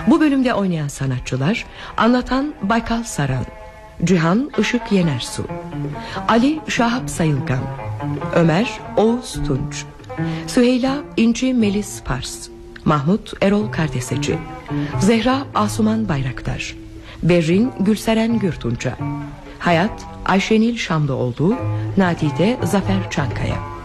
Bu bölümde oynayan sanatçılar: anlatan Baykal Saran, Cihan Işık Yenersu, Ali Şahap Sayılgan, Ömer Oğuz Tunç, Süheyla İnci Melis Pars, Mahmut Erol Kardeseci, Zehra Asuman Bayraktar, Berrin Gülseren Gürtunca, Hayat Ayşenil Şamlıoğlu, Nadide Zafer Çankaya.